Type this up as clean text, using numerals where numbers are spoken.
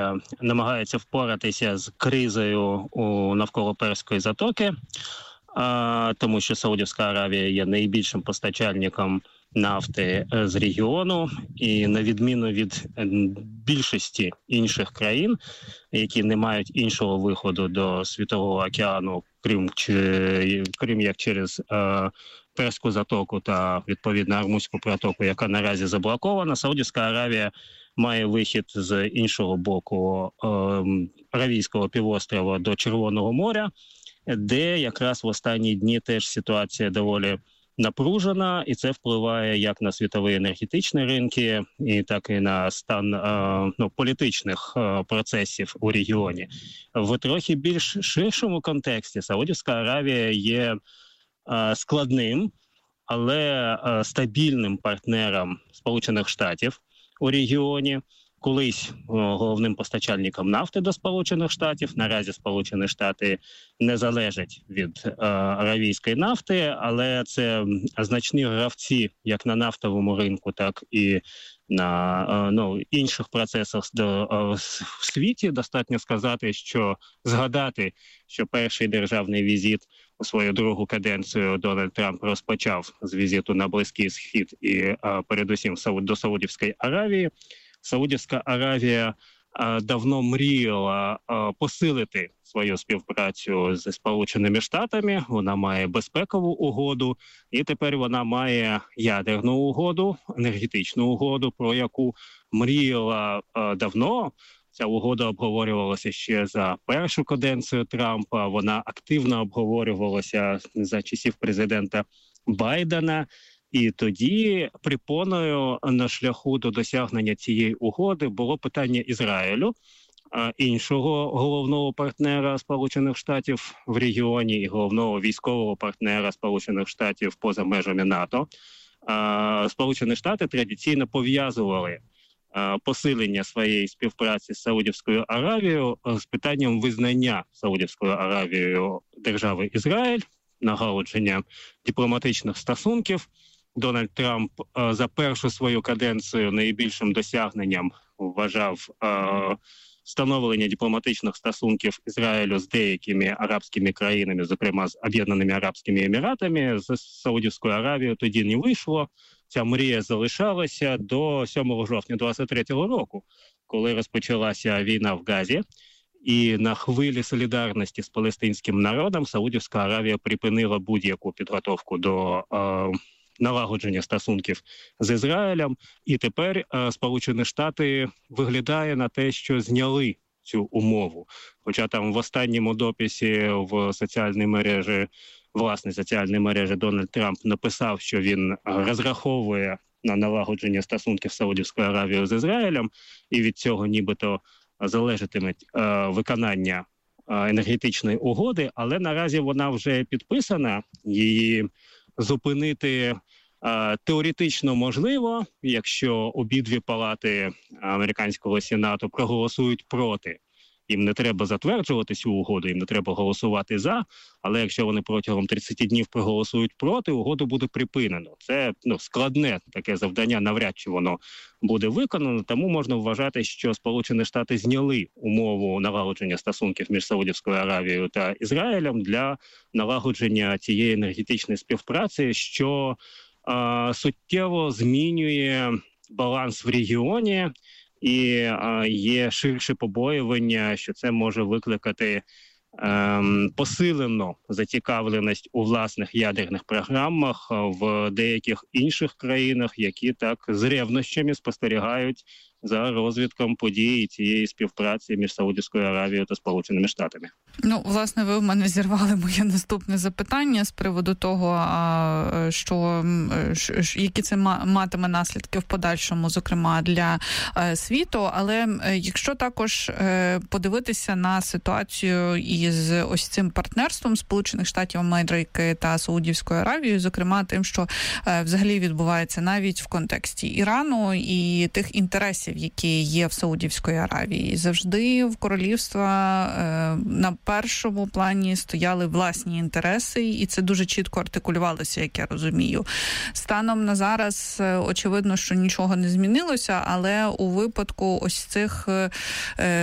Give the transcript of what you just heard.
намагається впоратися з кризою навколо Перської затоки, тому що Саудівська Аравія є найбільшим постачальником нафти з регіону, і на відміну від більшості інших країн, які не мають іншого виходу до Світового океану, крім як через Перську затоку та, відповідно, Ормузьку протоку, яка наразі заблокована, Саудівська Аравія має вихід з іншого боку Аравійського півострова до Червоного моря, де якраз в останні дні теж ситуація доволі напружена, і це впливає як на світові енергетичні ринки, і так і на стан політичних процесів у регіоні. В трохи більш ширшому контексті Саудівська Аравія є складним, але стабільним партнером Сполучених Штатів у регіоні. Колись головним постачальником нафти до Сполучених Штатів. Наразі Сполучені Штати не залежать від аравійської нафти, але це значні гравці як на нафтовому ринку, так і на інших процесах в світі. Достатньо згадати, що перший державний візит у свою другу каденцію Дональд Трамп розпочав з візиту на Близький Схід і передусім до Саудівської Аравії. Саудівська Аравія давно мріяла посилити свою співпрацю зі Сполученими Штатами. Вона має безпекову угоду, і тепер вона має ядерну угоду, енергетичну угоду, про яку мріяла давно. Ця угода обговорювалася ще за першу каденцію Трампа, вона активно обговорювалася за часів президента Байдена. І тоді препоною на шляху до досягнення цієї угоди було питання Ізраїлю, іншого головного партнера Сполучених Штатів в регіоні і головного військового партнера Сполучених Штатів поза межами НАТО. Сполучені Штати традиційно пов'язували посилення своєї співпраці з Саудівською Аравією з питанням визнання Саудівською Аравією держави Ізраїль, налагодження дипломатичних стосунків. Дональд Трамп за першу свою каденцію найбільшим досягненням вважав встановлення дипломатичних стосунків Ізраїлю з деякими арабськими країнами, зокрема з Об'єднаними Арабськими Еміратами. З Саудівською Аравією тоді не вийшло. Ця мрія залишалася до 7 жовтня 23-го року, коли розпочалася війна в Газі. І на хвилі солідарності з палестинським народом Саудівська Аравія припинила будь-яку підготовку до налагодження стосунків з Ізраїлем. І тепер Сполучені Штати виглядає на те, що зняли цю умову. Хоча там в останньому дописі в соціальній мережі Дональд Трамп написав, що він розраховує на налагодження стосунків з Саудівською Аравією з Ізраїлем, і від цього нібито залежатиме виконання енергетичної угоди, але наразі вона вже підписана, її зупинити теоретично можливо, якщо обидві палати американського сенату проголосують проти. Їм не треба затверджувати цю угоду, їм не треба голосувати за, але якщо вони протягом 30 днів проголосують проти, угоду буде припинено. Це складне таке завдання, навряд чи воно буде виконано, тому можна вважати, що Сполучені Штати зняли умову налагодження стосунків між Саудівською Аравією та Ізраїлем для налагодження цієї енергетичної співпраці, що суттєво змінює баланс в регіоні, і є ширше побоювання, що це може викликати посилену зацікавленість у власних ядерних програмах в деяких інших країнах, які так з ревнощами спостерігають за розвитком подій цієї співпраці між Саудівською Аравією та Сполученими Штатами. Власне, ви в мене зірвали моє наступне запитання з приводу того, які це матиме наслідки в подальшому, зокрема для світу. Але якщо також подивитися на ситуацію із ось цим партнерством Сполучених Штатів Америки та Саудівською Аравією, зокрема тим, що взагалі відбувається навіть в контексті Ірану і тих інтересів, які є в Саудівської Аравії. Завжди в королівства на першому плані стояли власні інтереси, і це дуже чітко артикулювалося, як я розумію. Станом на зараз, очевидно, що нічого не змінилося, але у випадку ось цих